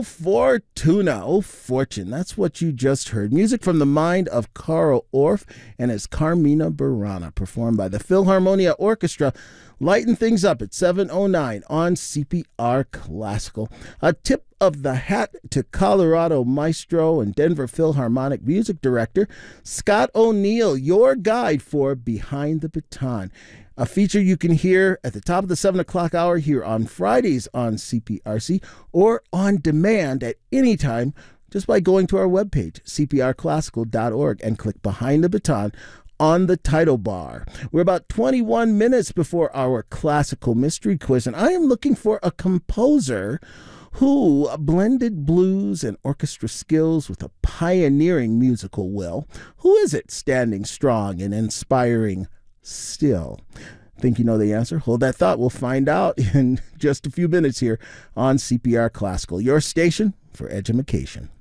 Oh, Fortuna, oh, Fortune. That's what you just heard. Music from the mind of Carl Orff and his Carmina Burana, performed by the Philharmonia Orchestra. Lighten things up at 7:09 on CPR Classical. A tip of the hat to Colorado maestro and Denver Philharmonic music director Scott O'Neill, your guide for Behind the Baton. A feature you can hear at the top of the 7 o'clock hour here on Fridays on CPRC or on demand at any time just by going to our webpage, cprclassical.org, and click Behind the Baton on the title bar. We're about 21 minutes before our classical mystery quiz, and I am looking for a composer who blended blues and orchestra skills with a pioneering musical will. Who is it standing strong and inspiring still? Think you know the answer? Hold that thought. We'll find out in just a few minutes here on CPR Classical, your station for edumacation.